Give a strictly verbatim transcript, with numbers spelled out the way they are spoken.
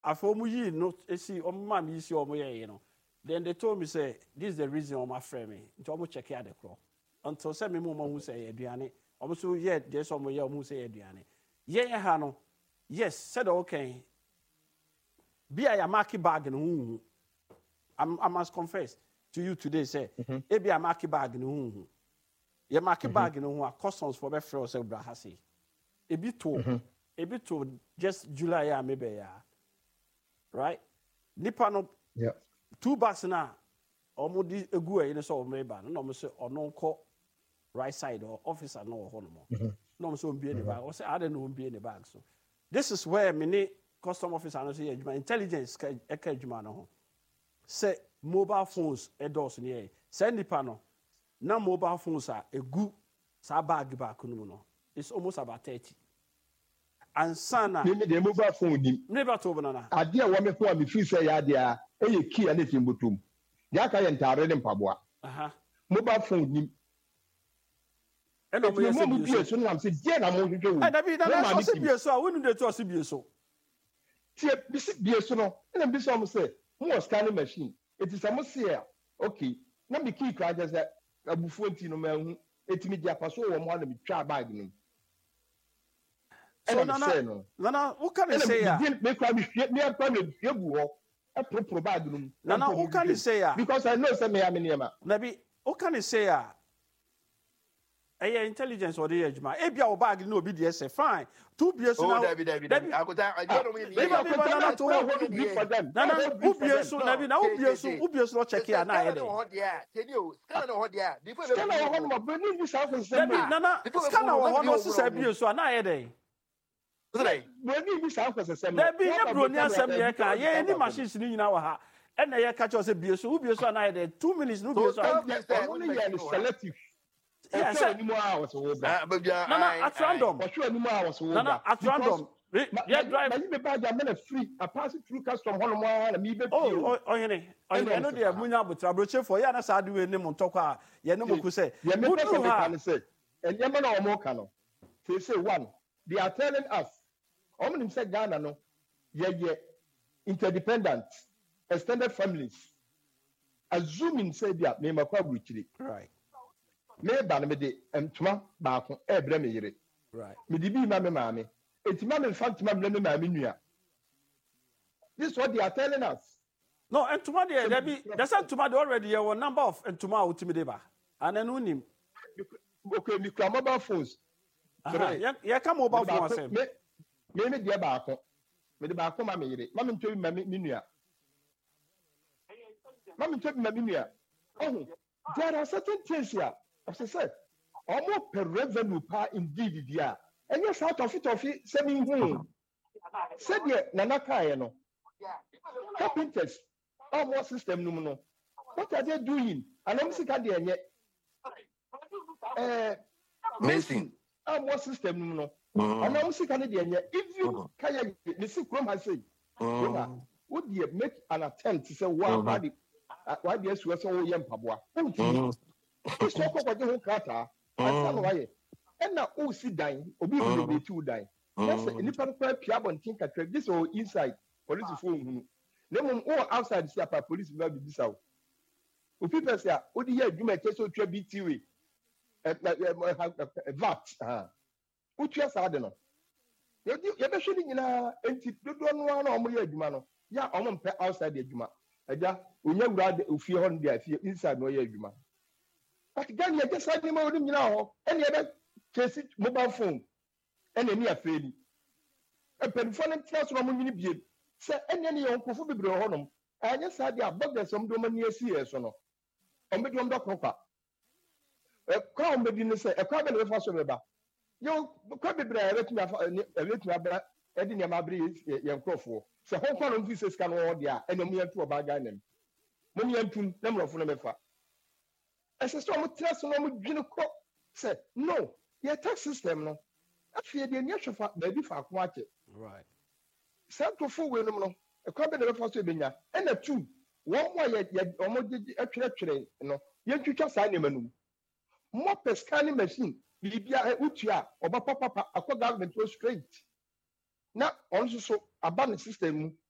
afomu yi no esi omma mi isi omo ye no. Then they told me say this is the reason on my friend me. Nti omo check out the crow. Until say me mo mo say aduane. Omo so yeah there's some ye omo say aduane. Ye ye ha no. Yes, said okay. Be a market bag no. I must confess to you today say e be a market bag no. Ye market bag no customs for be free say bra ha say. E bi to e bi to just July ya maybe ya. Right? Nipa no yeah. Two bags na omo di egu e ne so omo ba no omo say ono nko right side or officer no ho no mo. No omo so mbie ne bag. O say ade no mbie ne bag so. This is where many custom officer no say intelligence e ka adwuma no ho. Say mobile phones e dos ne e. Say nipa no na mobile phones a egu sa bag back no no. It's almost about thirty. And sana me the mobile phone ni never to banana. Ade a wo me phone me free say ya de a e ye key na timbotum. Ya ka ye ntare ne mpaboa. Aha. Mobile phone ni e no mo yes mo bi so na am say die na mo hwehwe wo. E da bi na so se bi so a wonu de to so bi so. Tie bi si bi so no. Na bi so am say mo scanning machine. It is am say okay. Na me key kra just abufu enti no ma hu etimi dia paso wo mo na me twa bag no. So Nana, Nana, what can you say? Me cry me me cry me bu ho. E pro pro bag no. Nana, what can you say? Because I know say me am niam. Nabi, what can you say? Eh, intelligence or the age man. E bia o bag no be dey say fine. Two beers now. Oh, David, David, David. I go down. I don't know me. Nana, Nana, to for them. Nana, who beers so Nabi, now who beers so who beers no check here na. Tell you, scan no hot there. Before scan no hot mo bring this out for some. Nana, scan no hot no say beers so na here dey. When you be sound for some. There be no bronia sem here ka. Ye any machines ni nyina wa ha. E na ye catch us say beers so who beers so na here dey. two minutes no beers so. Only you selective. Yes, anymore hours over. Nana, at random. For sure, anymore hours over. Nana, at random. Yeah, drive. You be bad. I'm not free. I pass it through custom. One more, and me be. Oh, oh, oh, you know, I know they are munya but trouble for ya na sa do any mon talk. Ya no mo ku say. Ya me person can say. And ya man o mo ka no. They say one. They are telling us. Omo say Ghana no. Yeah, yeah. Interdependent, extended families. Assuming say dia me makwa buchiri. Right. Me ba na me de entuma ba ko e bre me yire. Right. Me di bi ma me ma me. Etima me fatima me me ma me nua. This is what they are telling us. No, entuma de there be there's entuma de already there were number of entuma ultimate ba. And then unim. Okay, me kra mobile phones. Yeah, yeah, come mobile phone asem. Me me me de ba ko. Me de ba ko ma me yire. Ma me ntwe ma me nua. Ma me ntwe ma me nua. Oh, there are certain things here. As I said, almost per revenue pa indeed dia. And yes, out of it of it, seven home. Said ye Nanaka, you know. Carpenters, almost system no. What are they doing? And I'm sick at the end. Uh, Mason, almost system no. And I'm sick at the end. If you can, Mister Chrome has said, would you make an attempt to say, wow, body, why the S was all young Pabua? It's not what you kata. I tell why. And now, oh, sit down, obi will be two die. That's a nippon piab and think at this or inside police phone. Lemon or outside the Sapa police will be this out. People say, oh, dear, you may take so to be T V. That, which yes, I don't know. You're shooting in a empty, you don't want to know Jumano. Yeah, I'm outside the Juma. Yeah, we never read a few hundred inside no Juma. But again, you just had him out of now. Any other case, mobile phone, and any affair. A penphonic class from a mini beard. Say, any uncle for the Brohonum. I just had the above some domain near Sears or no. On the drum doctor. A crown bedin say, a cabin of us over. You could be let me have a little Eddie Mabri, young Crawford. So, how far of this can order and a mere two about Ganem? Money and two, number of Nemefa. As a storm of trust on Gino Cook said, no, your tax system, no. I fear the initial baby for watch it. Right. Central full will no, a cabin of Australia, and a two. One way yet almost actually, you know, yet you just sign him. More per scanning machine, Libya, Utia, or Papa, a government was straight. Now, also so a banner system,